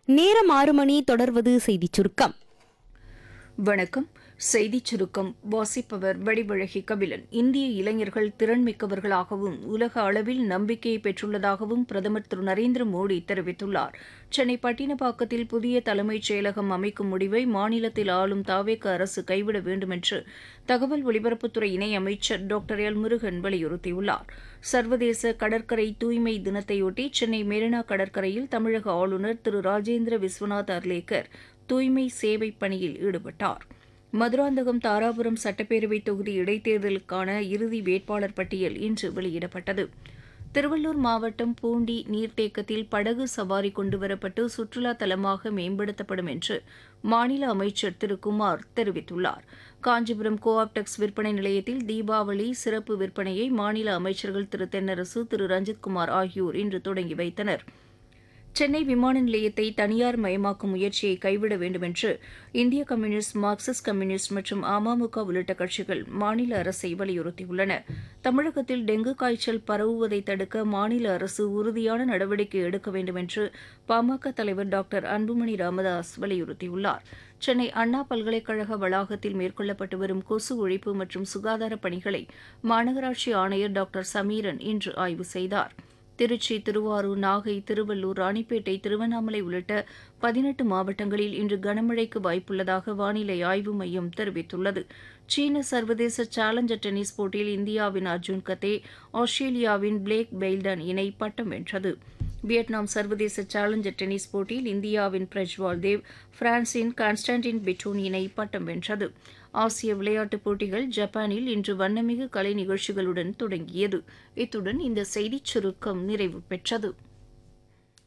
நேரம் 6 மணி. தொடர்வது செய்திச் சுருக்கம். வணக்கம். செய்திச் சுருக்கம் வாசிப்பவர் வடிவழகி கபிலன். இந்திய இளைஞர்கள் திறன்மிக்கவர்களாகவும் உலக அளவில் நம்பிக்கையை பெற்றுள்ளதாகவும் பிரதமர் திரு நரேந்திர மோடி தெரிவித்துள்ளார். சென்னை பட்டினப்பாக்கத்தில் புதிய தலைமைச் செயலகம் அமைக்கும் முடிவை மாநிலத்தில் ஆளும் தாவேக அரசு கைவிட வேண்டும் என்று தகவல் ஒலிபரப்புத்துறை இணையமைச்சர் டாக்டர் எல் முருகன் வலியுறுத்தியுள்ளார். சர்வதேச கடற்கரை தூய்மை தினத்தையொட்டி சென்னை மெரினா கடற்கரையில் தமிழக ஆளுநர் திரு ராஜேந்திர விஸ்வநாத் அர்லேக்கர் தூய்மை சேவை பணியில் ஈடுபட்டார். மதுராந்தகம் தாராபுரம் சட்டப்பேரவைத் தொகுதி இடைத்தேர்தலுக்கான இறுதி வேட்பாளர் பட்டியல் இன்று வெளியிடப்பட்டது. திருவள்ளூர் மாவட்டம் பூண்டி நீர்த்தேக்கத்தில் படகு சவாரி கொண்டுவரப்பட்டு சுற்றுலா தலமாக மேம்படுத்தப்படும் என்று மாநில அமைச்சர் திரு குமார் தெரிவித்துள்ளார். காஞ்சிபுரம் கோஆப்டெக்ஸ் விற்பனை நிலையத்தில் தீபாவளி சிறப்பு விற்பனையை மாநில அமைச்சர்கள் திரு தென்னரசு திரு ரஞ்சித்குமார் ஆகியோர் இன்று தொடங்கி வைத்தனர். சென்னை விமான நிலையத்தை தனியார் மயமாக்கும் முயற்சியை கைவிட வேண்டும் என்று இந்திய கம்யூனிஸ்ட், மார்க்சிஸ்ட் கம்யூனிஸ்ட் மற்றும் அமமுக உள்ளிட்ட கட்சிகள் மாநில அரசை வலியுறுத்தியுள்ளன. தமிழகத்தில் டெங்கு காய்ச்சல் பரவுவதை தடுக்க மாநில அரசு உறுதியான நடவடிக்கை எடுக்க வேண்டும் என்று பாமக தலைவர் டாக்டர் அன்புமணி ராமதாஸ் வலியுறுத்தியுள்ளார். சென்னை அண்ணா பல்கலைக்கழக வளாகத்தில் மேற்கொள்ளப்பட்டு வரும் கொசு ஒழிப்பு மற்றும் சுகாதார பணிகளை மாநகராட்சி ஆணையர் டாக்டர் சமீரன் இன்று ஆய்வு செய்தார். திருச்சி, திருவாரூர், நாகை, திருவள்ளூர், ராணிப்பேட்டை, திருவண்ணாமலை உள்ளிட்ட 18 மாவட்டங்களில் இன்று கனமழைக்கு வாய்ப்புள்ளதாக வானிலை ஆய்வு மையம் தெரிவித்துள்ளது. சீன சர்வதேச சேலஞ்சர் டென்னிஸ் போட்டியில் இந்தியாவின் அர்ஜுன் கத்தே, ஆஸ்திரேலியாவின் பிளேக் பெய்ல்டன் இணை பட்டம் வென்றது. வியட்நாம் சர்வதேச சேலஞ்சர் டென்னிஸ் போட்டியில் இந்தியாவின் பிரஜ்வால் தேவ், பிரான்சின் கான்ஸ்டான்டின் பெட்டோன் இணை பட்டம் வென்றது. ஆசிய விளையாட்டுப் போட்டிகள் ஜப்பானில் இன்று வண்ணமிகு கலை நிகழ்ச்சிகளுடன் தொடங்கியது. இத்துடன் இந்த செய்திச் சுருக்கம் நிறைவு பெற்றது.